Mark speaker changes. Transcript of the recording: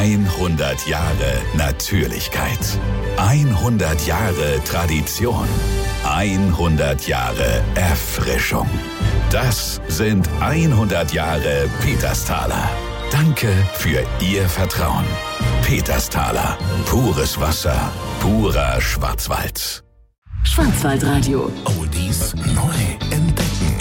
Speaker 1: 100 Jahre Natürlichkeit. 100 Jahre Tradition. 100 Jahre Erfrischung. Das sind 100 Jahre Petersthaler. Danke für Ihr Vertrauen. Petersthaler. Pures Wasser. Purer Schwarzwald.
Speaker 2: Schwarzwaldradio.
Speaker 3: Oldies neu.